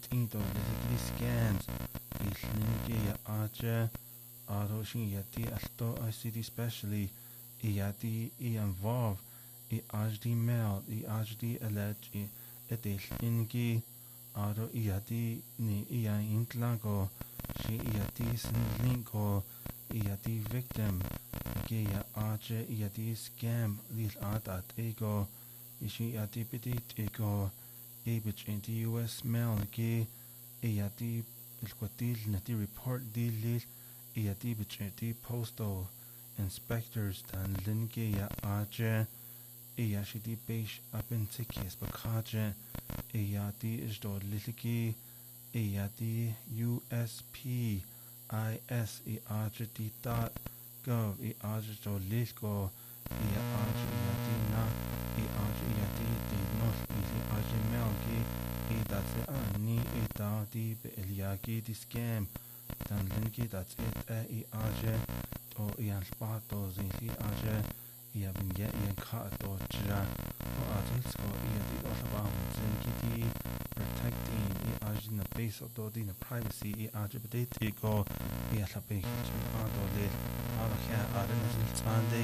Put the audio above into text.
into the scams. Illingi aja aroshin yati alto ICD especially yati involved I ajdi mail I ajdi alleged et illingi aro yati ni intlago she yati sinlingo yati victim ge ya aja yati scam lil adat ego ishi yati petit ego ibich in the US mail ge yati القتيل نتي report دي ليل ياتي بتشتي postal inspectors تان لينكي يا آجا ياشتي بيش أبنتكيس بكاجا ياتي إجدو ليلكي ياتي USPIS آجا دي .gov آجا جو ليلكو يا آجا ياتي نا آجا ياتي دي نوث آجا ميلكي that's it ni ita di eliaki di scam dan linki that's it I aje to ian spato zinsi aje ia binge ian ka to jra o atil sko ia di ba zinki di protecting I aje na base of di na privacy I aje bedit go ia la be to le ala kha ara na zil tsande